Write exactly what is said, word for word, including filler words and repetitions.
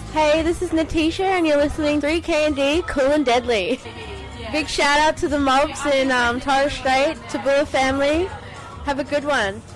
Hey, this is Natisha, and you're listening to three K and D, Cool and Deadly. Yeah. Big shout out to the mobs in um, Torres Strait, Taboola family. Have a good one.